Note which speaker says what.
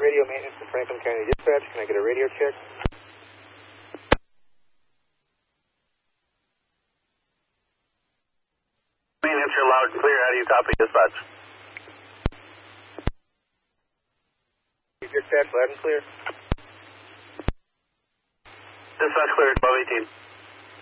Speaker 1: Radio maintenance to Franklin County Dispatch. Can I get a radio check?
Speaker 2: Maintenance, you're loud and clear. How do you copy dispatch?
Speaker 1: Dispatch, loud and clear.
Speaker 2: Dispatch clear, 1218.